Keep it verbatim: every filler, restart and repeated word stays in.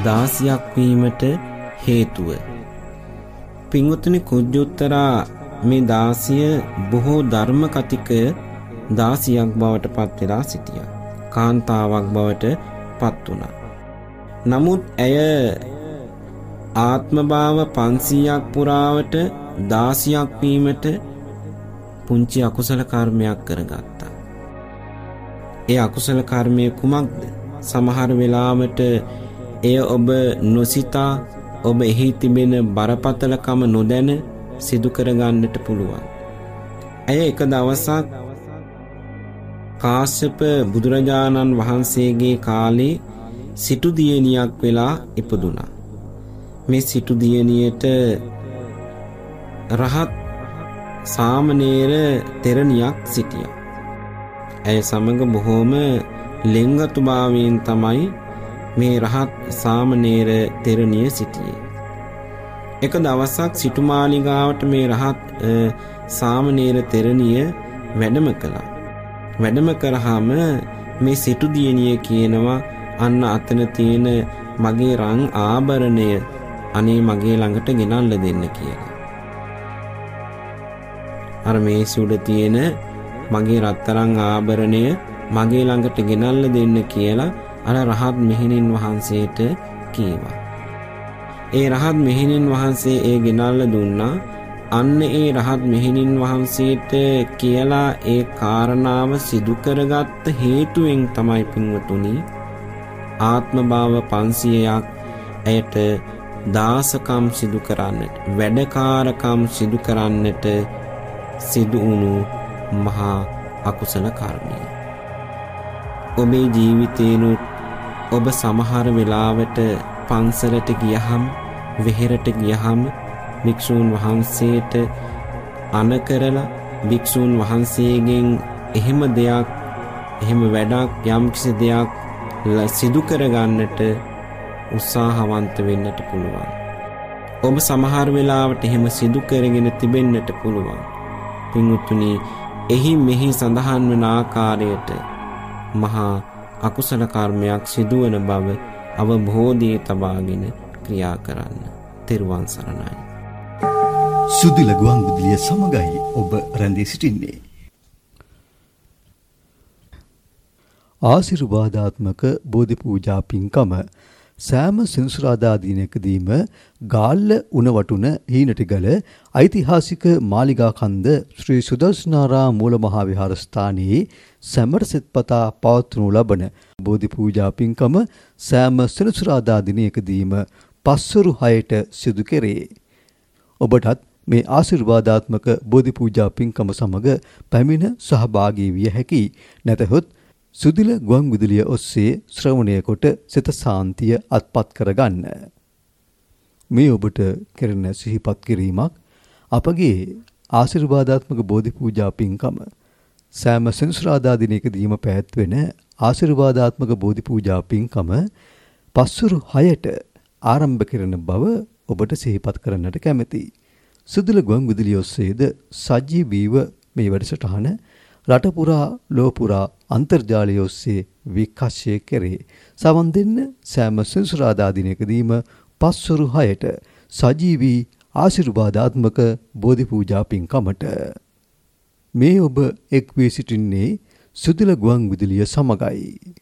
දාසියක් වීමට හේතුව. පින්වතුනි, කුජුත්තරා මේ දාසිය බොහෝ ධර්ම කතික දාසියක් බවට පත් වෙලා සිටියා. කාන්තාවක් බවට පත් වුණා. නමුත් ඇය ආත්මභාව පන්සීයක් පුරාවට දාසියක් වීමට පුංචි අකුසල කර්මයක් කරගත්තා. ඒ අකුසල කර්මය කුමක්ද? සමහර වෙලාවට එය ඔබ නොසිතා, ඔබ එහි තිබෙන බරපතලකම නොදැන සිදු කරගන්නට පුළුවන්. ඇය එක දවසක් කාශ්‍යප බුදුරජාණන් වහන්සේගේ කාලේ සිටු දියණියක් වෙලා ඉපදුනා. මේ සිටු දියණියට රහත් සාමණේර තෙරණියක් සිටියා. ඇය සමග බොහෝම ලෙන්ගතුභාවයෙන් තමයි මේ රහත් සාමණේර තෙරණිය සිටියේ. එක දවසක් සිටු මාලිගාවට මේ රහත් සාමණේර තෙරණිය වැඩම කළා. වැඩම කරාම මේ සිටු දියණිය කියනවා, අන්න අතන තියෙන මගේ රන් ආභරණය අනේ මගේ ළඟට ගෙනල්ලා දෙන්න කියලා. අර මේ සුඩ තියෙන මගේ රත්තරන් ආභරණය මගේ ළඟට ගෙනල්ලා දෙන්න කියලා අර රහත් මෙහෙණින් වහන්සේට කීවා. ඒ රහත් මෙහෙණින් වහන්සේ ඒ ගෙනල්ලා දුන්නා. අන්න ඒ රහත් මෙහෙණින් වහන්සේට කියලා ඒ කාරණාව සිදු කරගත්ත හේතුවෙන් තමයි පින්වතුනි ආත්මභාව පන්සියයක් ඇයට දාසකම් සිදු කරන්නට, වැඩකාරකම් සිදු කරන්නට සිදු වුණු මහා අකුසල කර්මය. ඔබේ ජීවිතේනුත් ඔබ සමහර වෙලාවට පන්සලට ගියහම, වෙහෙරට ගියහම භික්ෂූන් වහන්සේට අන කරලා භික්ෂූන් වහන්සේගෙන් එහෙම දෙයක්, එහෙම වැඩක්, යම්කිසි දෙයක් සිදු කරගන්නට උත්සාහවන්ත වෙන්නට පුළුවන්. ඔබ සමහර වෙලාවට එහෙම සිදු කරගෙන තිබෙන්නට පුළුවන්. පින්වතුනි, එහි මෙහි සඳහන් වන ආකාරයට මහා අකුසල කර්මයක් සිදුවන බව අවබෝධයේ තබාගෙන ක්‍රියා කරන්න. තෙරුවන් සරණයි. සුදිල ගුවන් විදුලිය සමගයි ඔබ රැඳී සිටින්නේ. ආශිර්වාදාත්මක බෝධි පූජා පින්කම සෑම සෙනසුරාදා දිනකදීම ගාල්ල උණවටුන හීනටිගල ඓතිහාසික මාලිගා කන්ද ශ්‍රී සුදර්ශනාරාම මූල මහා විහාරස්ථානයේ සැමර සෙත්පතා පවත්වනු ලබන බෝධි පූජා පින්කම සෑම සෙනසුරාදා දිනකදීම පස්වරු හයට සිදු කෙරේ. ඔබටත් මේ ආශිර්වාදාත්මක බෝධි පූජා පින්කම සමග පැමිණ සහභාගී විය හැකි. නැතහොත් සුදිල ගුවන් විදුලිය ඔස්සේ ශ්‍රවණය කොට සිත සාන්තිය අත්පත් කරගන්න. මේ ඔබට කෙරෙන සිහිපත් කිරීමක් අපගේ ආශිර්වාදාත්මක බෝධි පූජා පින්කම සෑම සෙනසුරාදා දිනකදීම පැවැත්වෙන ආශිර්වාදාත්මක බෝධි පූජා පින්කම පස්වරු හයට ආරම්භ කරන බව ඔබට සිහිපත් කරන්නට කැමැතියි. සුදිල ගුවන් විදුලිය ඔස්සේද සජීවීව මේ වැඩසටහන රට පුරා ලෝ පුරා අන්තර්ජාලය ඔස්සේ විකාශය කෙරේ. සවන් දෙන්න සෑම සෙනසුරාදා දිනකදීම පස්වරු හයට සජීවී ආශිර්වාදාත්මක බෝධි පූජා පින්කමට. මේ ඔබ එක් වී සිටින්නේ සුදිල ගුවන් විදුලිය සමගයි.